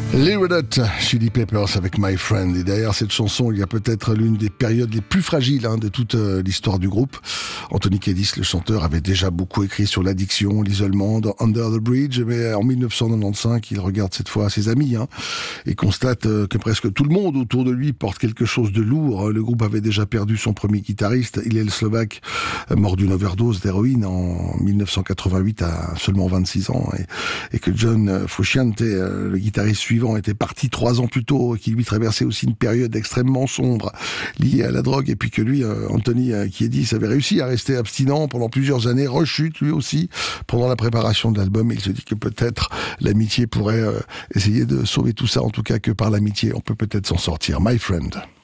Les Red Hot Chili Peppers avec My Friend. Et derrière cette chanson, il y a peut-être l'une des périodes les plus fragiles de toute l'histoire du groupe. Anthony Kiedis, le chanteur, avait déjà beaucoup écrit sur l'addiction, l'isolement dans Under the Bridge. Mais en 1995, il regarde cette fois ses amis et constate que presque tout le monde autour de lui porte quelque chose de lourd. Le groupe avait déjà perdu son premier guitariste, Hillel Slovak, mort d'une overdose d'héroïne en 1988 à seulement 26 ans. Et que John Frusciante, le guitariste suivant, était parti 3 ans plus tôt, qui lui traversait aussi une période extrêmement sombre liée à la drogue, et puis que lui, Anthony Kiedis, avait réussi à rester abstinent pendant plusieurs années, rechute lui aussi pendant la préparation de l'album, et il se dit que peut-être l'amitié pourrait essayer de sauver tout ça, en tout cas que par l'amitié on peut peut-être s'en sortir. My Friend.